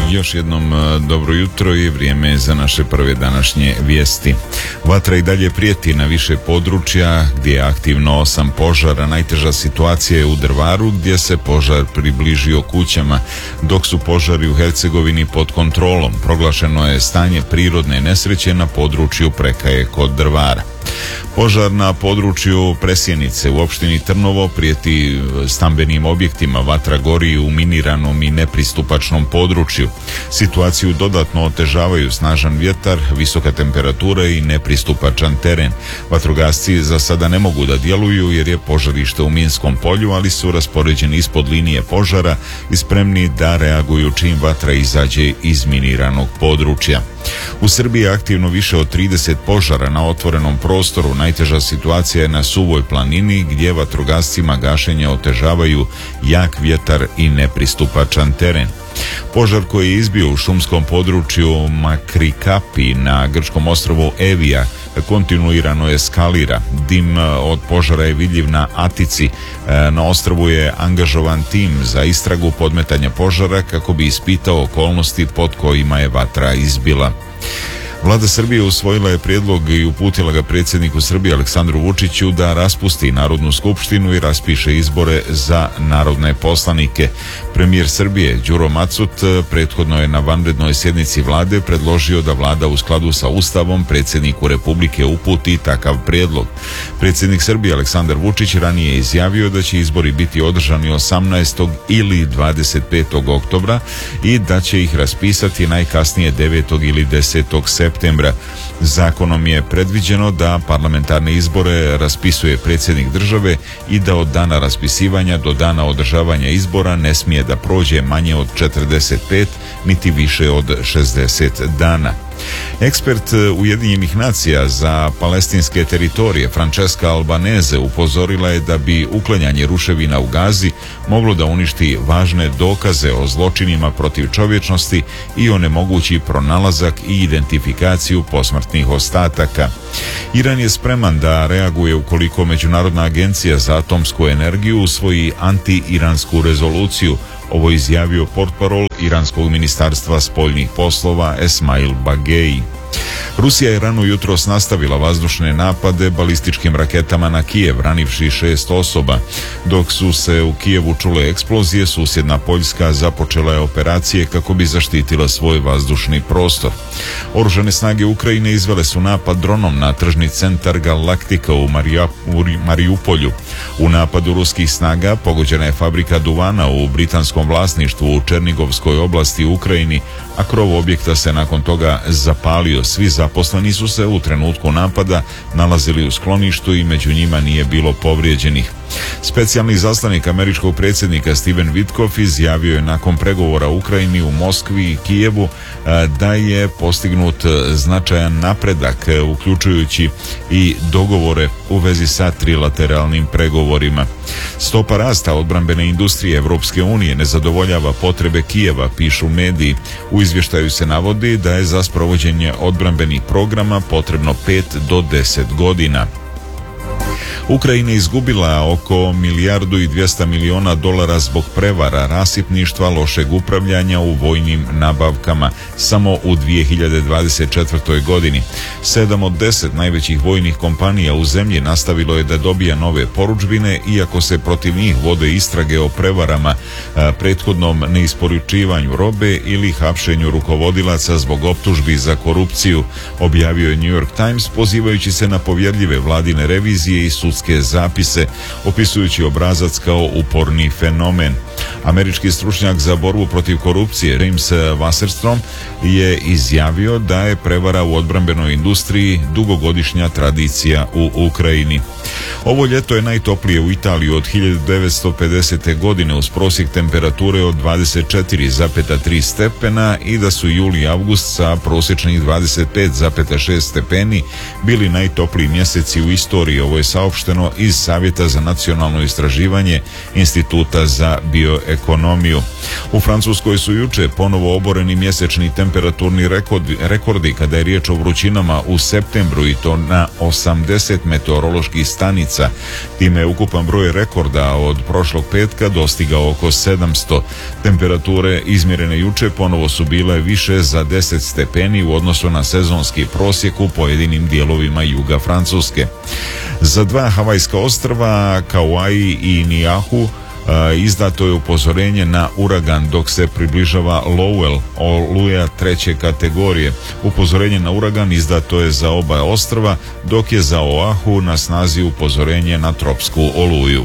Još jednom dobro jutro i vrijeme za naše prve današnje vijesti. Vatra i dalje prijeti na više područja gdje je aktivno 8 požara. Najteža situacija je u Drvaru gdje se požar približio kućama, dok su požari u Hercegovini pod kontrolom. Proglašeno je stanje prirodne nesreće na području Prekaje kod Drvara. Požar na području Presjenice u opštini Trnovo prijeti stambenim objektima. Vatra gori u miniranom i nepristupačnom području. Situaciju dodatno otežavaju snažan vjetar, visoka temperatura i nepristupačan teren. Vatrogasci za sada ne mogu da djeluju jer je požarište u minskom polju, ali su raspoređeni ispod linije požara i spremni da reaguju čim vatra izađe iz miniranog područja. U Srbiji je aktivno više od 30 požara na otvorenom prostoru. Najteža situacija je na Suvoj planini gdje vatrogascima gašenja otežavaju jak vjetar i nepristupačan teren. Požar koji je izbio u šumskom području Makrikapi na grčkom ostrvu Evija kontinuirano eskalira. Dim od požara je vidljiv na Atici. Na ostrvu je angažovan tim za istragu podmetanja požara kako bi ispitao okolnosti pod kojima je vatra izbila. Vlada Srbije usvojila je prijedlog i uputila ga predsjedniku Srbije Aleksandru Vučiću da raspusti Narodnu skupštinu i raspiše izbore za narodne poslanike. Premijer Srbije Đuro Macut prethodno je na vanrednoj sjednici vlade predložio da vlada u skladu sa Ustavom predsjedniku Republike uputi takav prijedlog. Predsjednik Srbije Aleksandar Vučić ranije je izjavio da će izbori biti održani 18. ili 25. oktobra i da će ih raspisati najkasnije 9. ili 10. septembra. Zakonom je predviđeno da parlamentarne izbore raspisuje predsjednik države i da od dana raspisivanja do dana održavanja izbora ne smije da prođe manje od 45 niti više od 60 dana. Ekspert Ujedinjenih nacija za palestinske teritorije Francesca Albanese upozorila je da bi uklanjanje ruševina u Gazi moglo da uništi važne dokaze o zločinima protiv čovječnosti i onemogući pronalazak i identifikaciju posmrtnih ostataka. Iran je spreman da reaguje ukoliko Međunarodna agencija za atomsku energiju usvoji anti-iransku rezoluciju. Ovo izjavio portparol Iranskog ministarstva spoljnih poslova Esmail Bagei. Rusija je rano jutros nastavila vazdušne napade balističkim raketama na Kijev, ranivši 6 osoba. Dok su se u Kijevu čule eksplozije, susjedna Poljska započela je operacije kako bi zaštitila svoj vazdušni prostor. Oružane snage Ukrajine izvele su napad dronom na tržni centar Galaktika u Mariupolju. U napadu ruskih snaga pogođena je fabrika duvana u britanskom vlasništvu u Černigovskoj oblasti u Ukrajini, a krov objekta se nakon toga zapalio. Svi zaposleni su se u trenutku napada nalazili u skloništu i među njima nije bilo povrijeđenih. Specijalni izaslanik američkog predsjednika Steven Witkoff izjavio je nakon pregovora u Ukrajini, u Moskvi i Kijevu da je postignut značajan napredak, uključujući i dogovore u vezi sa trilateralnim pregovorima. Stopa rasta odbrambene industrije Evropske unije ne zadovoljava potrebe Kijeva, pišu mediji. U izvještaju se navodi da je za sprovođenje odbrambenih programa potrebno 5 do 10 godina. Ukrajina je izgubila oko $1,2 milijardi zbog prevara, rasipništva, lošeg upravljanja u vojnim nabavkama samo u 2024. godini. 7 od 10 najvećih vojnih kompanija u zemlji nastavilo je da dobija nove porudžbine, iako se protiv njih vode istrage o prevarama, prethodnom neisporučivanju robe ili hapšenju rukovodilaca zbog optužbi za korupciju, objavio je New York Times pozivajući se na povjerljive vladine revizije i sudske zapise, opisujući obrazac kao uporni fenomen. Američki stručnjak za borbu protiv korupcije James Wasserstrom je izjavio da je prevara u odbrambenoj industriji dugogodišnja tradicija u Ukrajini. Ovo ljeto je najtoplije u Italiji od 1950. godine uz prosjek temperature od 24,3 stepena i da su juli i avgust sa prosječnih 25,6 stepeni bili najtopliji mjeseci u istoriji. Ovo je saopšteno iz Savjeta za nacionalno istraživanje Instituta za bioekonomiju. U Francuskoj su juče ponovo oboreni mjesečni temperaturni rekordi kada je riječ o vrućinama u septembru, i to na 80 meteoroloških stanica stanica. Time je ukupan broj rekorda od prošlog petka dostigao oko 700. Temperature izmjerene juče ponovo su bile više za 10 stepeni u odnosu na sezonski prosjek u pojedinim dijelovima juga Francuske. Za dva havajska ostrva, Kauai i Niahu, izdato je upozorenje na uragan dok se približava Lowell, oluja treće kategorije. Upozorenje na uragan izdato je za oba ostrva, dok je za Oahu na snazi upozorenje na tropsku oluju.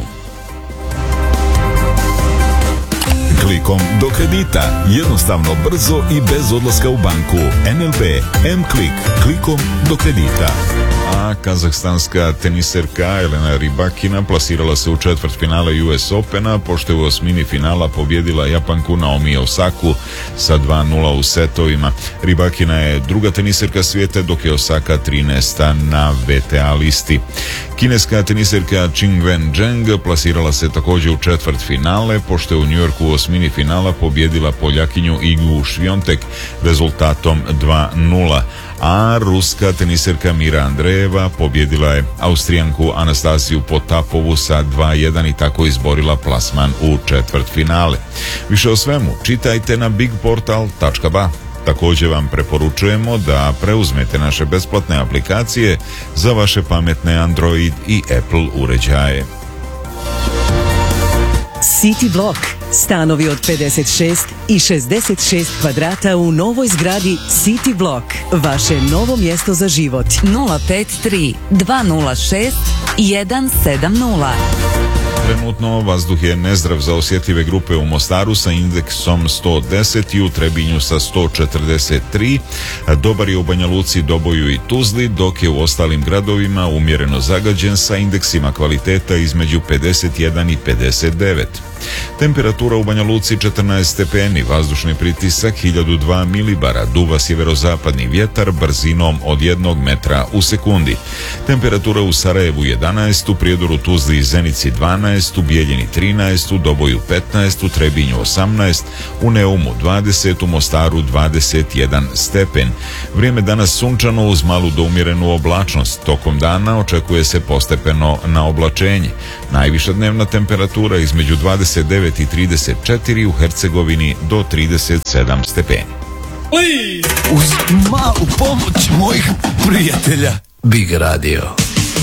Klikom do kredita. Jednostavno, brzo i bez odlaska u banku. NLB M-Klik. Klikom do kredita. A kazahstanska teniserka Elena Rybakina plasirala se u četvrtfinale US Opena, pošto je u osmini finala pobjedila Japanku Naomi Osaku sa 2:0 u setovima. Rybakina je druga teniserka svijeta, dok je Osaka 13. na WTA listi. Kineska teniserka Qing Wen Zheng plasirala se također u četvrtfinale, pošto je u Njujorku u osmini finala pobjedila Poljakinju Igu Šviontek rezultatom 2:0. A ruska teniserka Mira Andreeva pobjedila je Austrijanku Anastasiju Potapovu sa 2:1 i tako izborila plasman u četvrtfinale. Više o svemu čitajte na bigportal.ba. Također vam preporučujemo da preuzmete naše besplatne aplikacije za vaše pametne Android i Apple uređaje. City Block. Stanovi od 56 i 66 kvadrata u novoj zgradi City Block. Vaše novo mjesto za život. 053 206 170. Trenutno vazduh je nezdrav za osjetljive grupe u Mostaru sa indeksom 110 i u Trebinju sa 143. Dobar je u Banja Luci, Doboju i Tuzli, dok je u ostalim gradovima umjereno zagađen sa indeksima kvaliteta između 51 i 59. Temperatura u Banja Luci 14 stepeni, vazdušni pritisak 1002 milibara, duva sjeverozapadni vjetar brzinom od 1 metra u sekundi. Temperatura u Sarajevu 11, u Prijedoru, Tuzli i Zenici 12, u Bijeljini 13, u Doboju 15, u Trebinju 18, u Neumu 20, u Mostaru 21 stepen. Vrijeme danas sunčano uz malu do umjerenu oblačnost. Tokom dana očekuje se postepeno na oblačenje. Najviša dnevna temperatura između 29 i 34, u Hercegovini do 37 stepeni. Uz malu pomoć mojih prijatelja Big Radio.